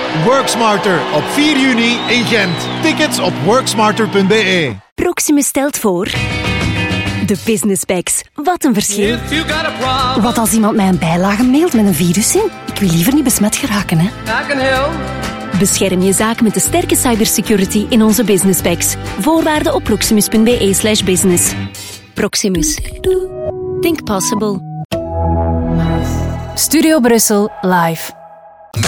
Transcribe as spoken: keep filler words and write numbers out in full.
Worksmarter op vier juni in Gent. Tickets op worksmarter punt b e. Proximus stelt voor... De Business Packs. Wat een verschil. Wat als iemand mij een bijlage mailt met een virus in? Ik wil liever niet besmet geraken, hè. Bescherm je zaak met de sterke cybersecurity in onze Business Packs. Voorwaarden op proximus punt b e slash business. Proximus. Think possible. Studio Brussel live.